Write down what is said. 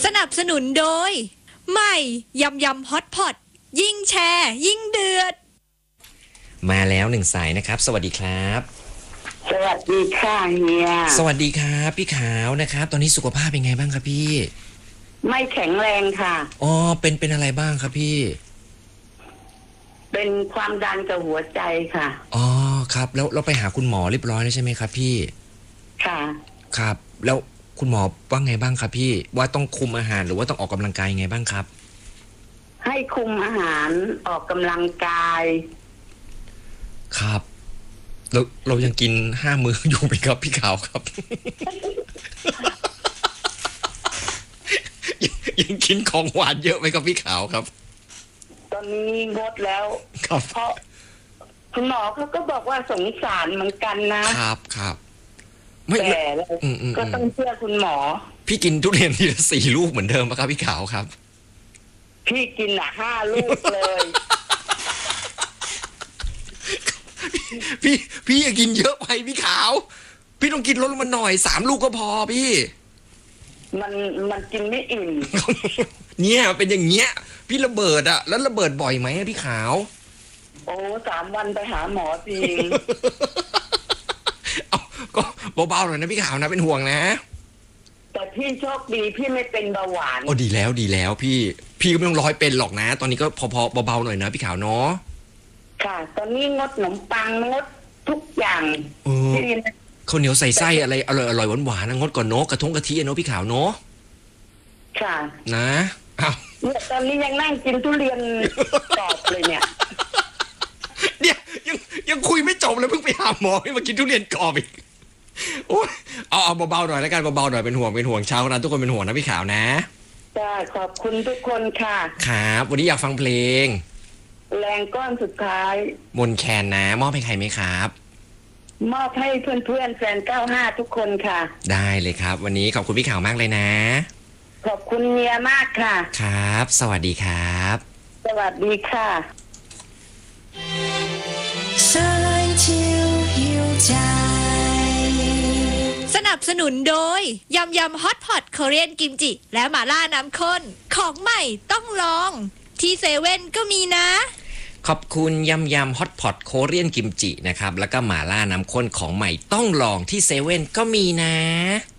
สนับสนุนโดยใหม่ยำยำฮอตพอตยิ่งแชร์ยิ่งเดือดมาแล้วหนึ่งสายนะครับสวัสดีครับสวัสดีค่ะเฮียสวัสดีครับพี่ขาวนะครับตอนนี้สุขภาพเป็นไงบ้างครับพี่ไม่แข็งแรงค่ะอ๋อเป็นอะไรบ้างครับพี่เป็นความดันกับหัวใจค่ะอ๋อครับแล้วเราไปหาคุณหมอเรียบร้อยแล้วใช่ไหมครับพี่ค่ะครับแล้วคุณหมอว่าไงบ้างครับพี่ว่าต้องคุมอาหารหรือว่าต้องออกกำลังกายยังไงบ้างครับให้คุมอาหารออกกำลังกายครับเรายังกิน5 มื้ออยู่ไหมครับพี่ขาวครับ ยังกินของหวานเยอะไหมครับพี่ขาวครับตอนนี้งดแล้วครับเพราะคุณหมอเขาก็บอกว่าสงสารเหมือนกันนะครับแต่ก็ต้องเชื่อคุณหมอพี่กินทุเรียนทีละ4 ลูกเหมือนเดิมไหมครับพี่ขาวครับพี่กิน5 ลูกเลยพี่อย่ากินเยอะไปพี่ขาวพี่ต้องกินลดลงมาหน่อย3 ลูกก็พอพี่มันกินไม่อิ่มเนี่ยเป็นอย่างเงี้ยพี่ระเบิดอะแล้วระเบิดบ่อยไหมพี่ขาวโอ้3 วันไปหาหมอจริงเอาก็เบาๆหน่อยนะพี่ขาวนะเป็นห่วงนะแต่พี่โชคดีพี่ไม่เป็นเบาหวานโอ้ดีแล้วพี่ก็ไม่ต้อง100เป็นหรอกนะตอนนี้ก็พอเบาๆหน่อยนะพี่ขาวเนาะค่ะตอนนี้งดขนมปังงดทุกอย่างข้าวเหนียวใส่ไส้อะไรอร่อยหวานๆงดก่อนเนาะกระทงกะทิเนาะพี่ขาวเนาะค่ะนะอ้าวเนี่ยตอนนี้ยังนั่งกินทุเรียนกรอบเลยเนี่ยยังคุยไม่จบเลยเพิ่งไปหาหมอให้มากินทุเรียนกรอบอีกโอ้ยเอาเบาๆหน่อยแล้วกันเบาๆหน่อยเป็นห่วงชาวนาทุกคนเป็นห่วงนะพี่ขาวนะจ้าขอบคุณทุกคนค่ะครับวันนี้อยากฟังเพลงแรงก้อนสุดท้ายมนแคนนะมอบให้ใครไหมครับมอบให้เพื่อนๆแฟน95ทุกคนค่ะได้เลยครับวันนี้ขอบคุณพี่ขาวมากเลยนะขอบคุณเมียมากค่ะครับสวัสดีครับสวัสดีค่ะสนับสนุนโดยยำยำฮอตพอตเกาหลีกิมจิและหม่าล่าน้ำข้นของใหม่ต้องลองที่เซเว่นก็มีนะขอบคุณยำฮอตพอตโคเรียนกิมจินะครับแล้วก็หม่าล่าน้ำข้นของใหม่ต้องลองที่เซเว่นก็มีนะ